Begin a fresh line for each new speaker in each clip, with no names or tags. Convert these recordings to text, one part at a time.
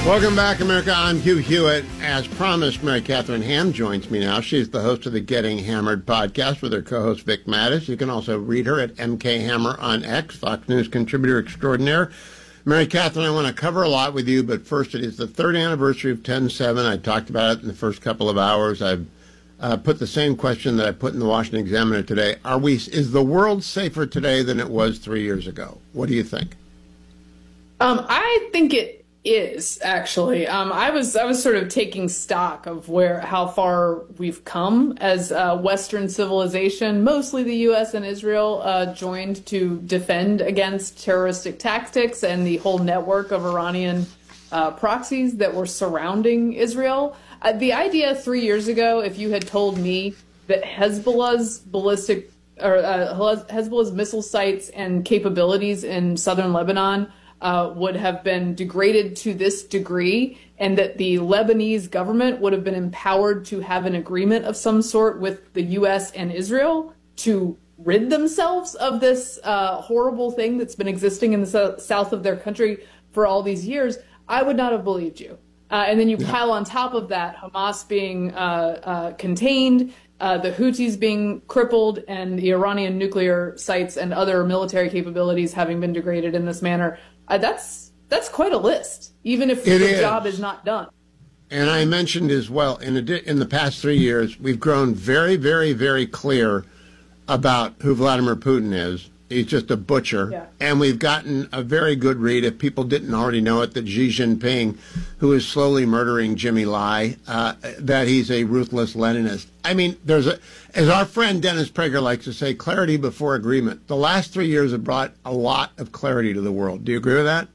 Welcome back, America. I'm Hugh Hewitt. As promised, Mary Catherine Ham joins me now. She's the host of the Getting Hammered podcast with her co-host Vic Mattis. You can also read her at MK Hammer on X, Fox News contributor extraordinaire. Mary Catherine, I want to cover a lot with you, but first, it is the third anniversary of 10/7. I talked about it in the first couple of hours. I've put the same question that I put in the Washington Examiner today. Is the world safer today than it was 3 years ago? What do you think?
I think it is actually. I was sort of taking stock of how far we've come as Western civilization, mostly the U.S. and Israel, joined to defend against terroristic tactics and the whole network of Iranian proxies that were surrounding Israel. The idea 3 years ago, if you had told me that Hezbollah's Hezbollah's missile sites and capabilities in southern Lebanon would have been degraded to this degree, and that the Lebanese government would have been empowered to have an agreement of some sort with the U.S. and Israel to rid themselves of this horrible thing that's been existing in the south of their country for all these years, I would not have believed you. And then you pile on top of that Hamas being contained, the Houthis being crippled, and the Iranian nuclear sites and other military capabilities having been degraded in this manner. That's quite a list, even if the job is not done.
And I mentioned as well, in the past 3 years, we've grown very, very, very clear about who Vladimir Putin is. He's just a butcher. Yeah. And we've gotten a very good read, if people didn't already know it, that Xi Jinping, who is slowly murdering Jimmy Lai, that he's a ruthless Leninist. I mean, as our friend Dennis Prager likes to say, clarity before agreement. The last 3 years have brought a lot of clarity to the world. Do you agree with that?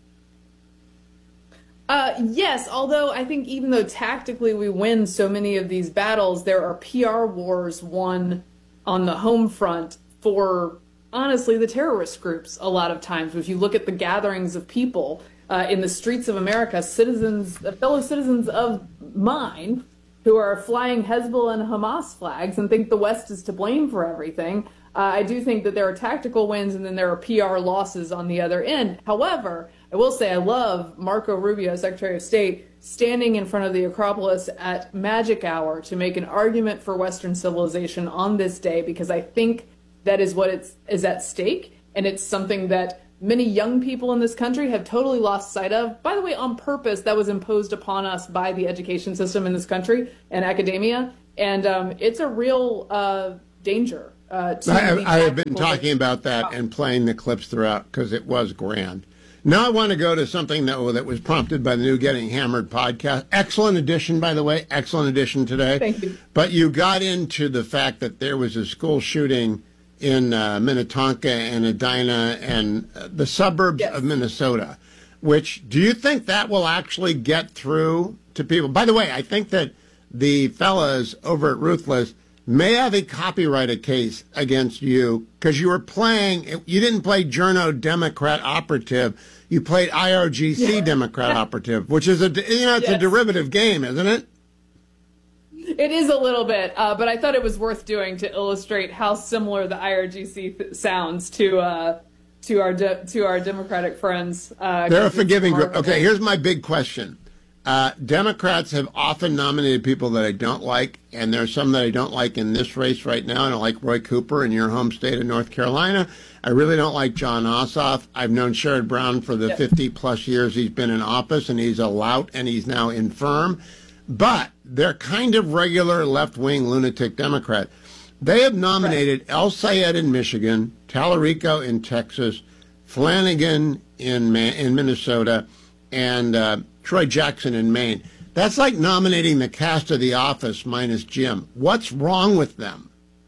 Yes, although I think even though tactically we win so many of these battles, there are PR wars won on the home front for, honestly, the terrorist groups a lot of times. If you look at the gatherings of people in the streets of America, fellow citizens of mine who are flying Hezbollah and Hamas flags and think the West is to blame for everything, I do think that there are tactical wins and then there are PR losses on the other end. However, I will say I love Marco Rubio, Secretary of State, standing in front of the Acropolis at magic hour to make an argument for Western civilization on this day, because I think that is what is at stake, and it's something that many young people in this country have totally lost sight of. By the way, on purpose, that was imposed upon us by the education system in this country and academia, and it's a real danger.
I have been talking about that and playing the clips throughout because it was grand. Now I want to go to something that was prompted by the new Getting Hammered podcast. Excellent edition, by the way. Excellent edition today.
Thank you.
But you got into the fact that there was a school shooting in Minnetonka and Edina and the suburbs of Minnesota, which, do you think that will actually get through to people? By the way, I think that the fellas over at Ruthless may have a copyrighted case against you because you didn't play Journo Democrat Operative, you played IRGC Democrat Operative, which is it's a derivative game, isn't it?
It is a little bit, but I thought it was worth doing to illustrate how similar the IRGC sounds to our Democratic friends.
They're a forgiving group. Okay, here's my big question. Democrats have often nominated people that I don't like, and there's some that I don't like in this race right now. I don't like Roy Cooper in your home state of North Carolina. I really don't like Jon Ossoff. I've known Sherrod Brown for the 50-plus years he's been in office, and he's a lout, and he's now infirm. But they're kind of regular left-wing lunatic Democrat. They have nominated El Sayed in Michigan, Tallarico in Texas, Flanagan in Minnesota, and Troy Jackson in Maine. That's like nominating the cast of The Office minus Jim. What's wrong with them?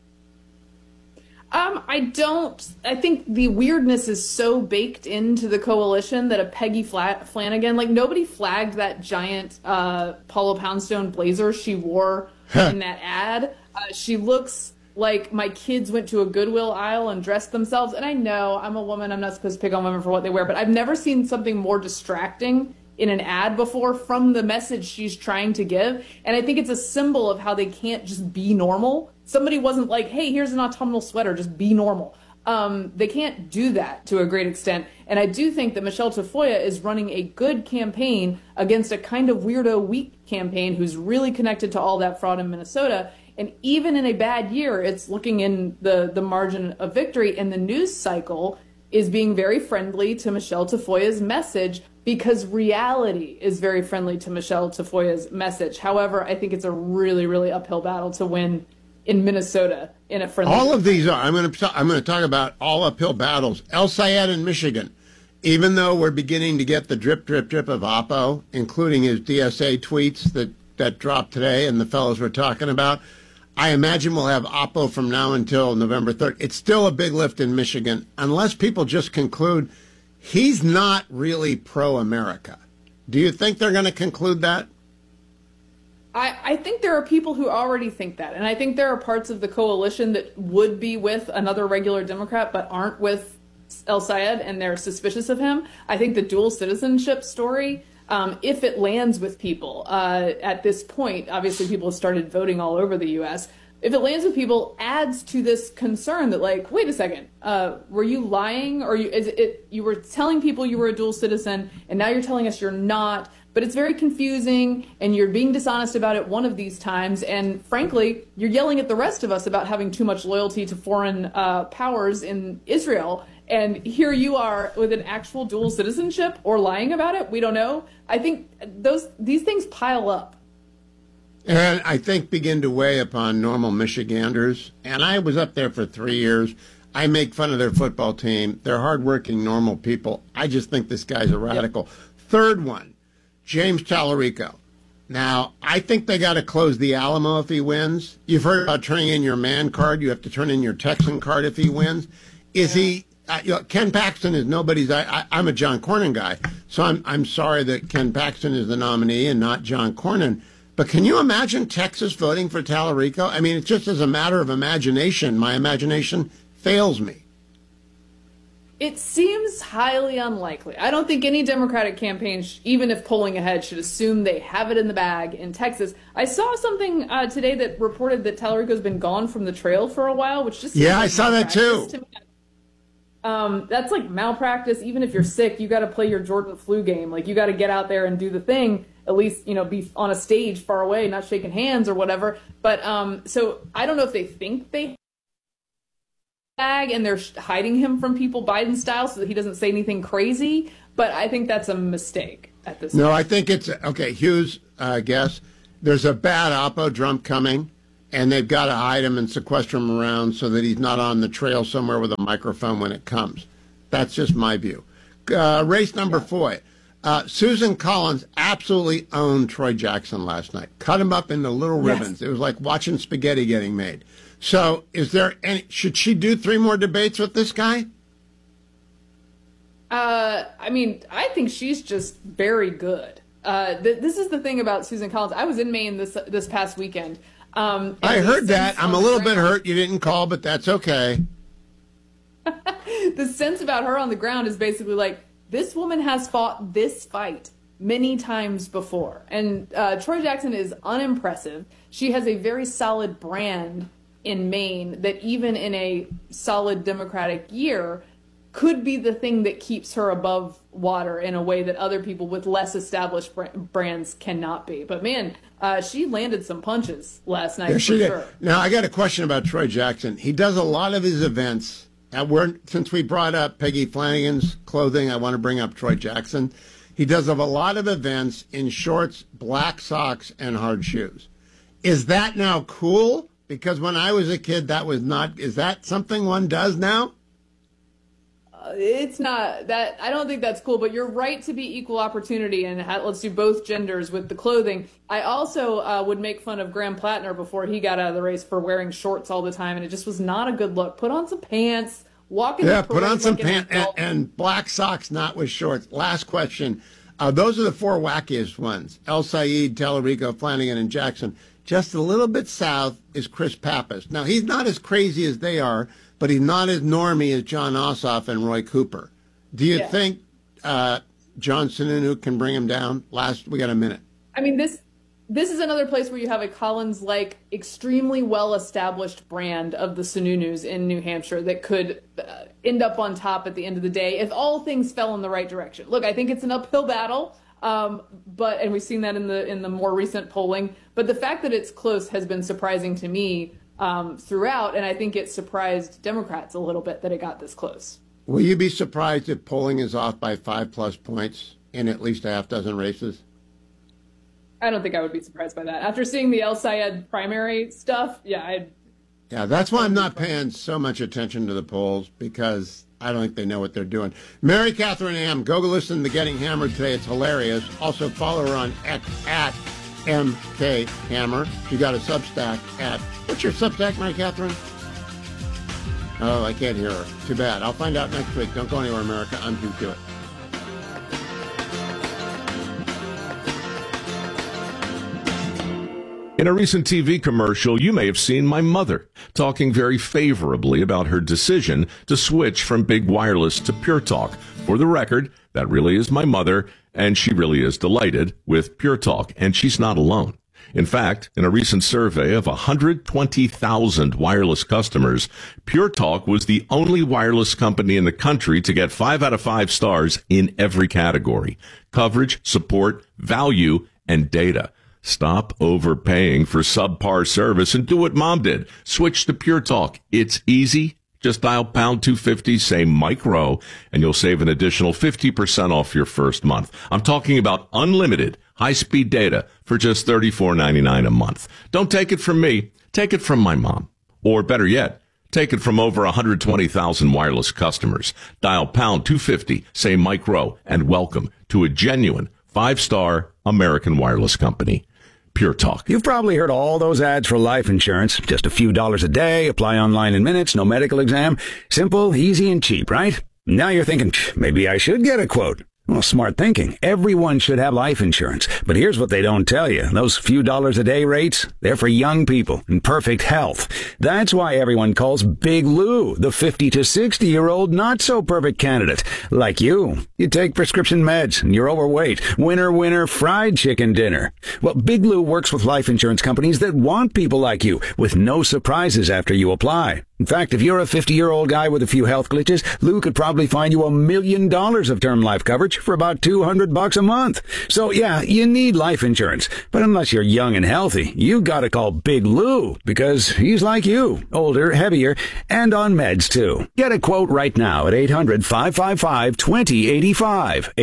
I think the weirdness is so baked into the coalition that a Peggy Flanagan, like, nobody flagged that giant Paula Poundstone blazer she wore in that ad. She looks like my kids went to a Goodwill aisle and dressed themselves. And I know I'm a woman, I'm not supposed to pick on women for what they wear, but I've never seen something more distracting in an ad before from the message she's trying to give. And I think it's a symbol of how they can't just be normal. Somebody wasn't like, hey, here's an autumnal sweater, just be normal. They can't do that to a great extent. And I do think that Michelle Tafoya is running a good campaign against a kind of weirdo weak campaign who's really connected to all that fraud in Minnesota. And even in a bad year, it's looking in the margin of victory. And the news cycle is being very friendly to Michelle Tafoya's message because reality is very friendly to Michelle Tafoya's message. However, I think it's a really, really uphill battle to win in Minnesota in a friendly.
All of these are. I'm going to talk about all uphill battles. El Sayed in Michigan, even though we're beginning to get the drip, drip, drip of Oppo, including his DSA tweets that dropped today and the fellows we're talking about, I imagine we'll have Oppo from now until November 3rd. It's still a big lift in Michigan, unless people just conclude he's not really pro-America. Do you think they're going to conclude that?
I think there are people who already think that. And I think there are parts of the coalition that would be with another regular Democrat but aren't with El Sayed, and they're suspicious of him. I think the dual citizenship story, if it lands with people at this point, obviously people have started voting all over the U.S., if it lands with people, adds to this concern that, like, wait a second, were you lying? Or you were telling people you were a dual citizen, and now you're telling us you're not? But it's very confusing, and you're being dishonest about it one of these times. And frankly, you're yelling at the rest of us about having too much loyalty to foreign powers in Israel. And here you are with an actual dual citizenship or lying about it. We don't know. I think these things pile up.
And I think begin to weigh upon normal Michiganders. And I was up there for 3 years. I make fun of their football team. They're hardworking, normal people. I just think this guy's a radical. Yep. Third one, James Tallarico. Now, I think they got to close the Alamo if he wins. You've heard about turning in your man card. You have to turn in your Texan card if he wins. Is he? Ken Paxton is nobody's. I'm a John Cornyn guy, so I'm sorry that Ken Paxton is the nominee and not John Cornyn. But can you imagine Texas voting for Tallarico? I mean, it's just as a matter of imagination. My imagination fails me.
It seems highly unlikely. I don't think any Democratic campaign, even if polling ahead, should assume they have it in the bag in Texas. I saw something today that reported that Tallarico's been gone from the trail for a while, which just
I saw that too.
That's like malpractice. Even if you're sick, you got to play your Jordan flu game. Like, you got to get out there and do the thing. At least, be on a stage far away, not shaking hands or whatever. But so I don't know if they think they bag and they're hiding him from people Biden style so that he doesn't say anything crazy. But I think that's a mistake at this point.
No, I think it's okay. Hughes, guess there's a bad Oppo Trump coming, and they've got to hide him and sequester him around so that he's not on the trail somewhere with a microphone when it comes. That's just my view. Race number 4. Susan Collins absolutely owned Troy Jackson last night. Cut him up into little ribbons. Yes. It was like watching spaghetti getting made. So should she do 3 more debates with this guy?
I mean, I think she's just very good. This is the thing about Susan Collins. I was in Maine this past weekend.
I heard that. I'm a little bit hurt you didn't call, but that's okay.
The sense about her on the ground is basically like, this woman has fought this fight many times before. And Troy Jackson is unimpressive. She has a very solid brand in Maine that even in a solid Democratic year could be the thing that keeps her above water in a way that other people with less established brands cannot be. But man, she landed some punches last night.
Yeah, for sure. Now, I got a question about Troy Jackson. He does a lot of his events. Since we brought up Peggy Flanagan's clothing, I want to bring up Troy Jackson. He does a lot of events in shorts, black socks, and hard shoes. Is that now cool? Because when I was a kid, that was not. Is that something one does now?
It's not that. I don't think that's cool, but you're right to be equal opportunity, and let's do both genders with the clothing. I also would make fun of Graham Plattner before he got out of the race for wearing shorts all the time, and it just was not a good look. Put on some pants, walk in the parade.
Put on some pants and black socks, not with shorts. Last question. Those are the 4 wackiest ones. El Sayed, Tallarico, Flanagan, and Jackson. Just a little bit south is Chris Pappas. Now, he's not as crazy as they are, but he's not as normie as John Ossoff and Roy Cooper. Do you think John Sununu can bring him down? We got a minute.
I mean, this is another place where you have a Collins-like, extremely well-established brand of the Sununus in New Hampshire that could end up on top at the end of the day if all things fell in the right direction. Look, I think it's an uphill battle, and we've seen that in the more recent polling. But the fact that it's close has been surprising to me throughout, and I think it surprised Democrats a little bit that it got this close.
Will you be surprised if polling is off by 5+ points in at least a half dozen races?
I don't think I would be surprised by that. After seeing the El Sayed primary stuff, yeah,
that's why I'm not paying so much attention to the polls, because I don't think they know what they're doing. Mary Catherine Ham, go listen to Getting Hammered today. It's hilarious. Also follow her on X at MK Hammer. She got a Substack at, what's your Substack, Mary Catherine? Oh, I can't hear her. Too bad. I'll find out next week. Don't go anywhere, America. I'm Hugh Hewitt.
In a recent TV commercial, you may have seen my mother talking very favorably about her decision to switch from big wireless to Pure Talk. For the record, that really is my mother, and she really is delighted with Pure Talk, and she's not alone. In fact, in a recent survey of 120,000 wireless customers, Pure Talk was the only wireless company in the country to get 5 out of 5 stars in every category: coverage, support, value, and data. Stop overpaying for subpar service and do what Mom did. Switch to Pure Talk. It's easy. Just dial pound 250, say micro, and you'll save an additional 50% off your first month. I'm talking about unlimited high-speed data for just $34.99 a month. Don't take it from me. Take it from my mom. Or better yet, take it from over 120,000 wireless customers. Dial pound 250, say micro, and welcome to a genuine 5-star American wireless company. Pure Talk.
You've probably heard all those ads for life insurance. Just a few dollars a day, apply online in minutes, no medical exam. Simple, easy, and cheap, right? Now you're thinking, maybe I should get a quote. Well, smart thinking. Everyone should have life insurance. But here's what they don't tell you. Those few dollars a day rates, they're for young people in perfect health. That's why everyone calls Big Lou the 50 to 60-year-old not-so-perfect candidate. Like you. You take prescription meds and you're overweight. Winner, fried chicken dinner. Well, Big Lou works with life insurance companies that want people like you with no surprises after you apply. In fact, if you're a 50-year-old guy with a few health glitches, Lou could probably find you $1 million of term life coverage for about $200 a month. So yeah, you need life insurance. But unless you're young and healthy, you gotta call Big Lou, because he's like you, older, heavier, and on meds too. Get a quote right now at 800-555-2085.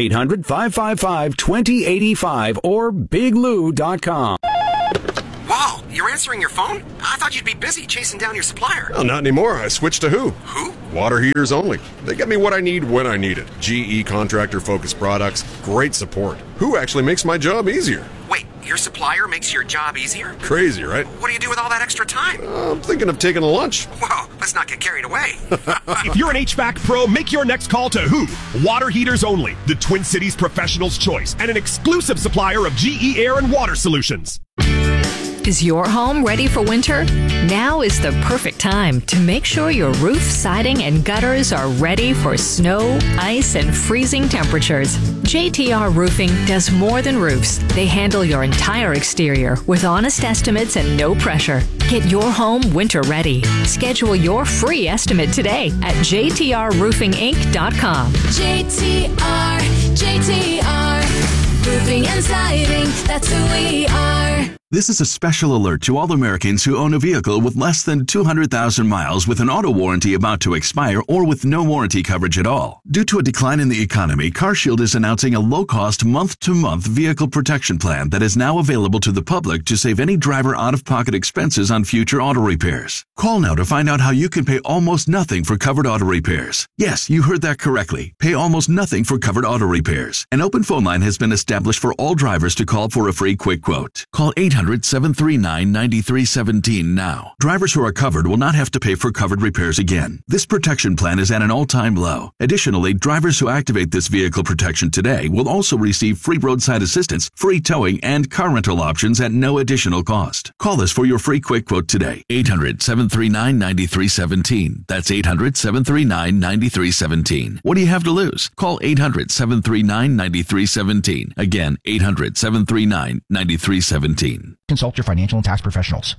800-555-2085 or biglou.com.
Wow, you're answering your phone? I thought you'd be busy chasing down your supplier.
Well, not anymore. I switched to Who.
Who?
Water heaters only. They get me what I need when I need it. GE contractor-focused products, great support. Who actually makes my job easier.
Wait, your supplier makes your job easier?
Crazy, right?
What do you do with all that extra time?
I'm thinking of taking a lunch.
Whoa, let's not get carried away.
If you're an HVAC pro, make your next call to Who. Water heaters only. The Twin Cities professional's choice and an exclusive supplier of GE air and water solutions.
Is your home ready for winter? Now is the perfect time to make sure your roof, siding, and gutters are ready for snow, ice, and freezing temperatures. JTR Roofing does more than roofs. They handle your entire exterior with honest estimates and no pressure. Get your home winter ready. Schedule your free estimate today at jtrroofinginc.com.
JTR, roofing and siding, that's who we are.
This is a special alert to all Americans who own a vehicle with less than 200,000 miles with an auto warranty about to expire or with no warranty coverage at all. Due to a decline in the economy, CarShield is announcing a low-cost month-to-month vehicle protection plan that is now available to the public to save any driver out-of-pocket expenses on future auto repairs. Call now to find out how you can pay almost nothing for covered auto repairs. Yes, you heard that correctly. Pay almost nothing for covered auto repairs. An open phone line has been established for all drivers to call for a free quick quote. Call 800 800-739-9317 now. Drivers who are covered will not have to pay for covered repairs again. This protection plan is at an all-time low. Additionally, drivers who activate this vehicle protection today will also receive free roadside assistance, free towing, and car rental options at no additional cost. Call us for your free quick quote today. 800-739-9317. That's 800-739-9317. What do you have to lose? Call 800-739-9317. Again, 800-739-9317.
Consult your financial and tax professionals.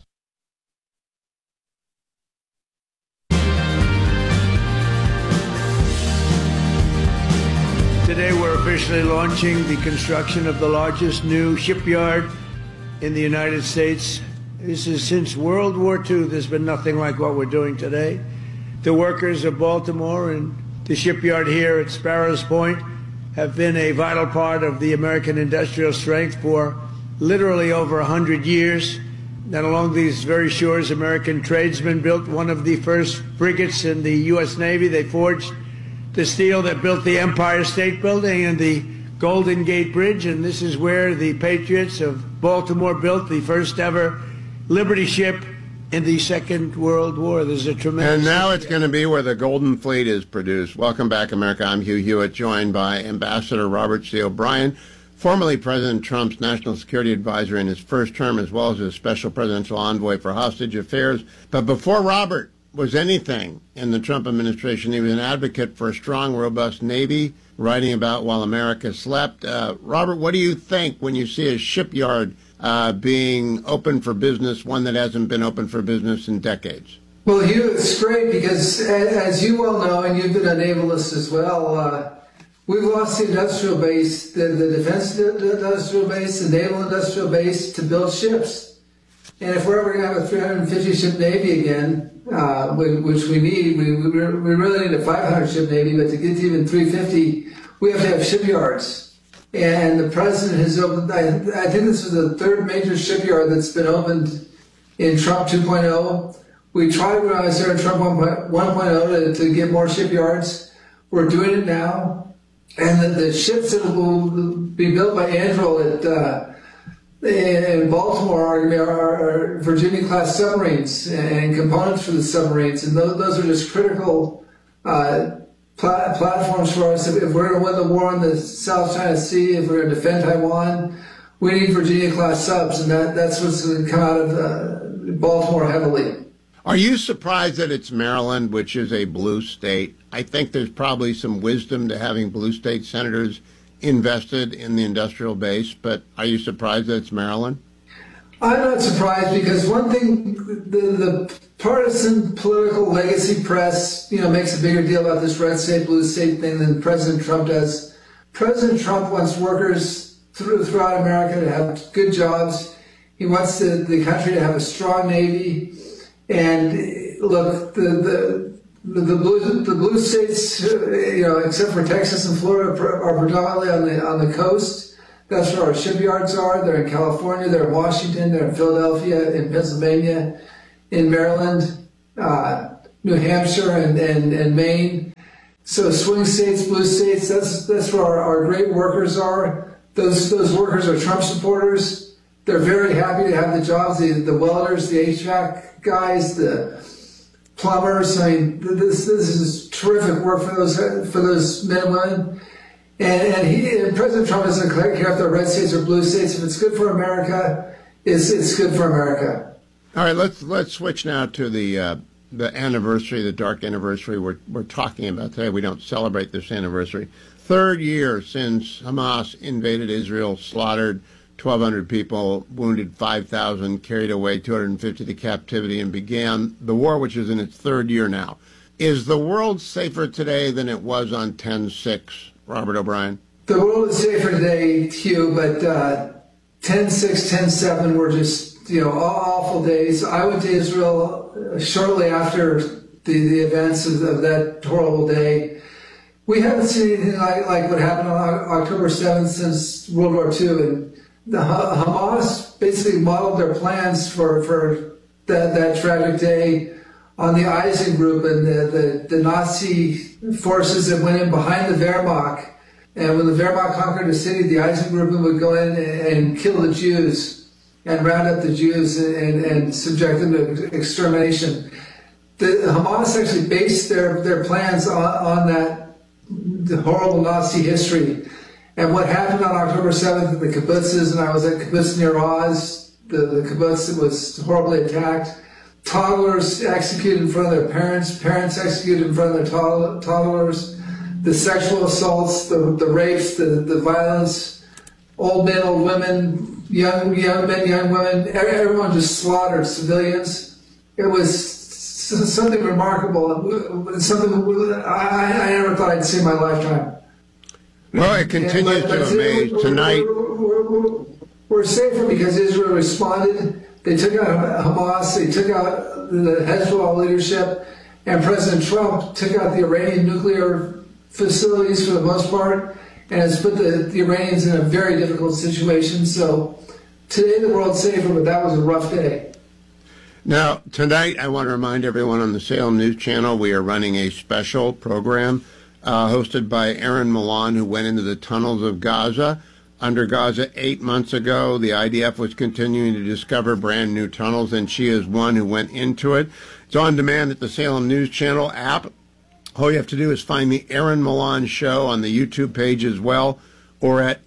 Today we're officially launching the construction of the largest new shipyard in the United States. This is since World War II. There's been nothing like what we're doing today. The workers of Baltimore and the shipyard here at Sparrows Point have been a vital part of the American industrial strength for literally over 100 years. And along these very shores, American tradesmen built one of the first frigates in the U.S. Navy. They forged the steel that built the Empire State Building and the Golden Gate Bridge. And this is where the Patriots of Baltimore built the first ever Liberty ship in the Second World War. There's a tremendous...
And now it's going to be where the Golden Fleet is produced. Welcome back, America. I'm Hugh Hewitt, joined by Ambassador Robert C. O'Brien, formerly President Trump's national security advisor in his first term, as well as his special presidential envoy for hostage affairs. But before Robert was anything in the Trump administration, he was an advocate for a strong, robust Navy, writing about While America Slept. Robert, what do you think when you see a shipyard being open for business, one that hasn't been open for business in decades?
Well, Hugh, it's great because, as you well know, and you've been a navalist as well, we've lost the industrial base, the defense industrial base, the naval industrial base to build ships. And if we're ever going to have a 350-ship Navy again, which we need, we really need a 500-ship Navy, but to get to even 350, we have to have shipyards. And the president has opened, I think this is the third major shipyard that's been opened in Trump 2.0. We tried when I was there in Trump 1.0 to get more shipyards. We're doing it now. And the ships that will be built by Anduril in Baltimore are Virginia-class submarines and components for the submarines. And those are just critical platforms for us. If we're going to win the war in the South China Sea, if we're going to defend Taiwan, we need Virginia-class subs, and that's what's going to come out of Baltimore heavily.
Are you surprised that it's Maryland, which is a blue state? I think there's probably some wisdom to having blue state senators invested in the industrial base, but are you surprised that it's Maryland?
I'm not surprised because one thing, the partisan political legacy press, makes a bigger deal about this red state, blue state thing than President Trump does. President Trump wants workers throughout America to have good jobs. He wants the country to have a strong Navy. And look, the blue states, except for Texas and Florida, are predominantly on the coast. That's where our shipyards are. They're in California, they're in Washington, they're in Philadelphia, in Pennsylvania, in Maryland, New Hampshire, and Maine. So swing states, blue states, that's where our great workers are. Those workers are Trump supporters. They're very happy to have the jobs, the welders, the HVAC guys, the plumbers. I mean, this is terrific work for those men and women. And President Trump doesn't care if they're red states or blue states. If it's good for America, it's good for America.
All right, let's switch now to the anniversary, the dark anniversary we're talking about today. We don't celebrate this anniversary. 3rd year since Hamas invaded Israel, slaughtered 1,200 people, wounded 5,000, carried away 250 to captivity, and began the war, which is in its 3rd year now. Is the world safer today than it was on 10/6? Robert O'Brien?
The world is safer today, Hugh, but 10/6, 10/7 were just, awful days. I went to Israel shortly after the events of that horrible day. We haven't seen anything like what happened on October 7th since World War II. And the Hamas basically modeled their plans for that tragic day on the Eisengruppe and the Nazi forces that went in behind the Wehrmacht. And when the Wehrmacht conquered a city, the Eisengruppe would go in and kill the Jews. and round up the Jews and subject them to extermination. The Hamas actually based their plans on the horrible Nazi history. And what happened on October 7th at the kibbutzes, and I was at kibbutz near Oz, the kibbutz was horribly attacked. Toddlers executed in front of their parents executed in front of their toddlers. The sexual assaults, the rapes, the violence, old men, old women, young men, young women, everyone just slaughtered civilians. It was something remarkable, something I never thought I'd see in my lifetime.
Well, it continues to amaze. Tonight,
we're safer because Israel responded. They took out Hamas, they took out the Hezbollah leadership, and President Trump took out the Iranian nuclear facilities for the most part, and has put the Iranians in a very difficult situation. So today the world's safer, but that was a rough day.
Now, tonight I want to remind everyone on the Salem News Channel we are running a special program hosted by Erin Milan, who went into the tunnels of Gaza. Under Gaza 8 months ago, the IDF was continuing to discover brand new tunnels, and she is one who went into it. It's on demand at the Salem News Channel app. All you have to do is find the Erin Milan Show on the YouTube page as well, or at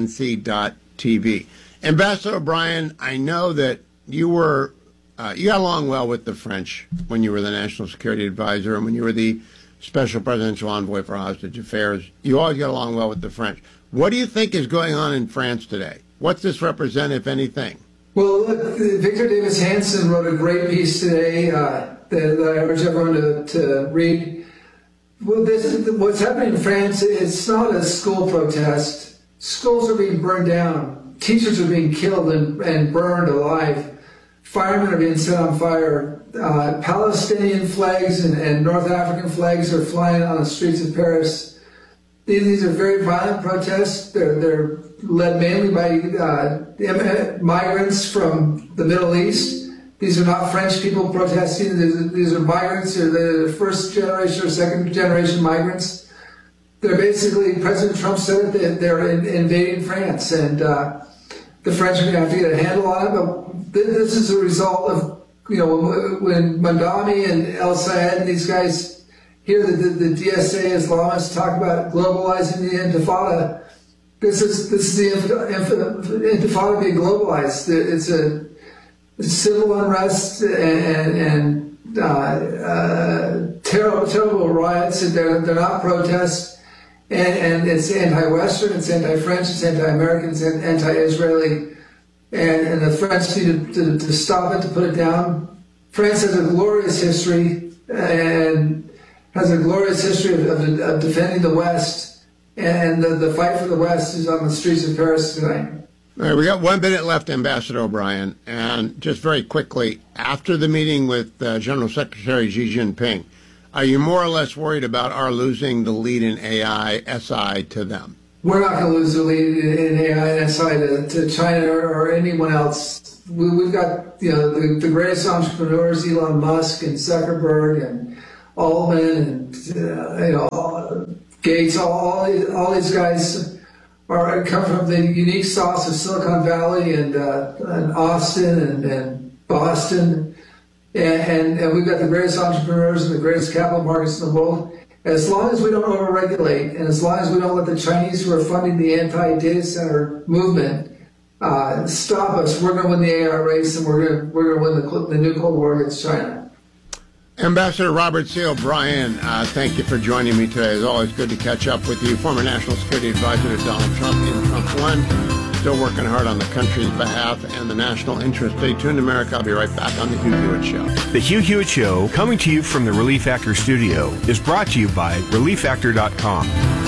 snc.tv. Ambassador O'Brien, I know that you got along well with the French when you were the National Security Advisor and when you were the Special Presidential Envoy for Hostage Affairs. You always got along well with the French. What do you think is going on in France today? What's this represent, if anything?
Well, look, Victor Davis Hanson wrote a great piece today that I urge everyone to read. Well, what's happening in France, it's not a school protest. Schools are being burned down. Teachers are being killed and burned alive. Firemen are being set on fire. Palestinian flags and North African flags are flying on the streets of Paris. These are very violent protests. They're led mainly by migrants from the Middle East. These are not French people protesting. These are migrants. They're the first generation or second generation migrants. They're basically, President Trump said that they're invading France, and the French are going to have to get a handle on it. But this is a result of, when Mandami and El Sayed and these guys hear that the DSA Islamists talk about globalizing the Intifada. This is the Intifada being globalized. It's a civil unrest and terrible riots. And they're not protests, and it's anti-Western, it's anti-French, it's anti-American, it's anti-Israeli, and the French need to stop it, to put it down. France has a glorious history and has a glorious history of defending the West, and the fight for the West is on the streets of Paris tonight.
All right, we got 1 minute left, Ambassador O'Brien, and just very quickly, after the meeting with General Secretary Xi Jinping, are you more or less worried about our losing the lead in AI, SI to them?
We're not going to lose the lead in AI and SI to China or anyone else. We've got the greatest entrepreneurs, Elon Musk and Zuckerberg and Altman and Gates, all these guys come from the unique sauce of Silicon Valley and Austin and Boston, and we've got the greatest entrepreneurs and the greatest capital markets in the world. As long as we don't overregulate, and as long as we don't let the Chinese who are funding the anti-data center movement stop us, we're going to win the AI race, and we're going to win the new Cold War against China.
Ambassador Robert C. O'Brien, thank you for joining me today. It's always good to catch up with you. Former National Security Advisor to Donald Trump in Trump 1. Still working hard on the country's behalf and the national interest. Stay tuned, America. I'll be right back on The Hugh Hewitt Show.
The Hugh Hewitt Show, coming to you from the Relief Factor studio, is brought to you by ReliefFactor.com.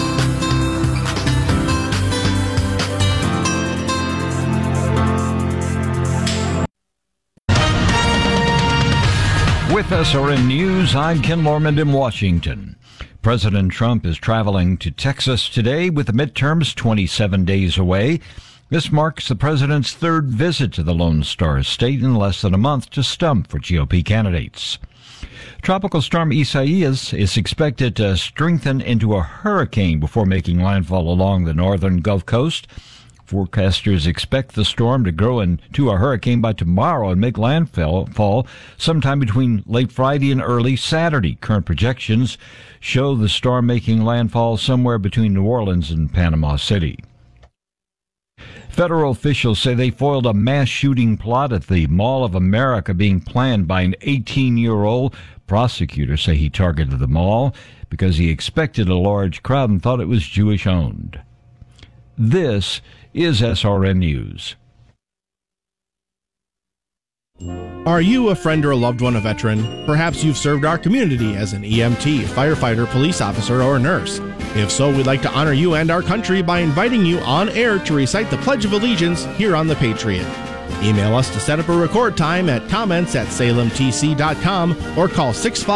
With us or in news, I'm Ken Lormand in Washington. President Trump is traveling to Texas today with the midterms 27 days away. This marks the president's third visit to the Lone Star State in less than a month to stump for GOP candidates. Tropical storm Isaias is expected to strengthen into a hurricane before making landfall along the northern Gulf Coast. Forecasters expect the storm to grow into a hurricane by tomorrow and make landfall sometime between late Friday and early Saturday. Current projections show the storm making landfall somewhere between New Orleans and Panama City. Federal officials say they foiled a mass shooting plot at the Mall of America being planned by an 18-year-old. Prosecutors say he targeted the mall because he expected a large crowd and thought it was Jewish-owned. This is SRN News.
Are you a friend or a loved one a veteran? Perhaps you've served our community as an EMT, firefighter, police officer, or nurse. If so, we'd like to honor you and our country by inviting you on air to recite the Pledge of Allegiance here on The Patriot. Email us to set up a record time at comments@salemtc.com or call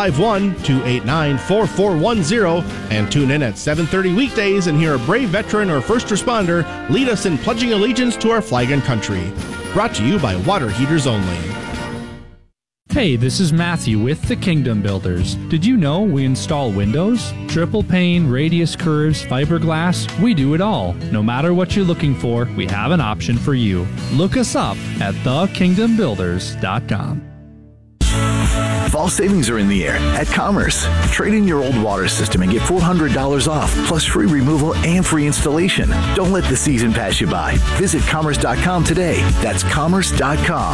651-289-4410 and tune in at 7:30 weekdays and hear a brave veteran or first responder lead us in pledging allegiance to our flag and country. Brought to you by Water Heaters Only.
Hey, this is Matthew with the Kingdom Builders. Did you know we install windows, triple pane, radius curves, fiberglass? We do it all. No matter what you're looking for, we have an option for you. Look us up at thekingdombuilders.com.
Fall savings are in the air at Commerce. Trade in your old water system and get $400 off, plus free removal and free installation. Don't let the season pass you by. Visit commerce.com today. That's commerce.com.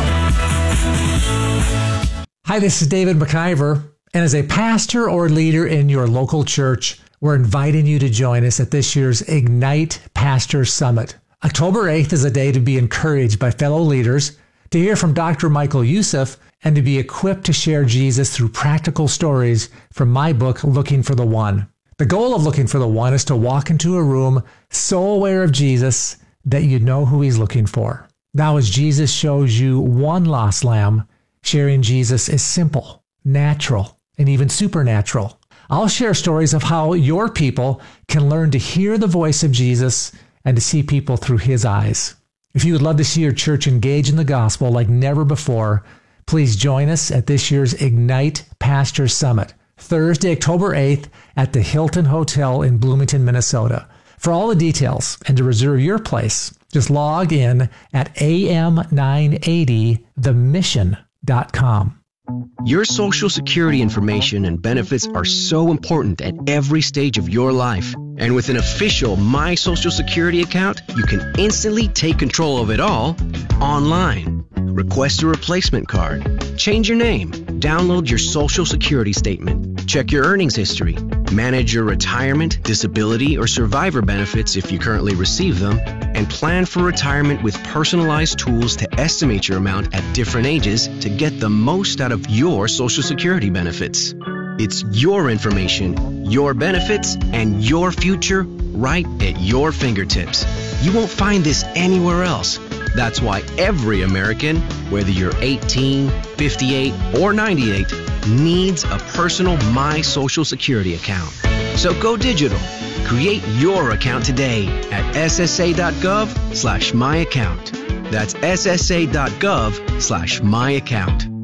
Hi, this is David McIver, and as a pastor or leader in your local church, we're inviting you to join us at this year's Ignite Pastor Summit. October 8th is a day to be encouraged by fellow leaders, to hear from Dr. Michael Youssef, and to be equipped to share Jesus through practical stories from my book, Looking for the One. The goal of Looking for the One is to walk into a room so aware of Jesus that you know who he's looking for. Now, as Jesus shows you one lost lamb, sharing Jesus is simple, natural, and even supernatural. I'll share stories of how your people can learn to hear the voice of Jesus and to see people through his eyes. If you would love to see your church engage in the gospel like never before, please join us at this year's Ignite Pastor Summit, Thursday, October 8th at the Hilton Hotel in Bloomington, Minnesota. For all the details and to reserve your place, just log in at am980themission.com.
Your Social Security information and benefits are so important at every stage of your life. And with an official My Social Security account, you can instantly take control of it all online. Request a replacement card, change your name, download your Social Security statement, check your earnings history, manage your retirement, disability, or survivor benefits if you currently receive them, and plan for retirement with personalized tools to estimate your amount at different ages to get the most out of your Social Security benefits. It's your information, your benefits, and your future right at your fingertips. You won't find this anywhere else. That's why every American, whether you're 18, 58, or 98, needs a personal My Social Security account. So go digital. Create your account today at ssa.gov/myaccount. That's ssa.gov/myaccount.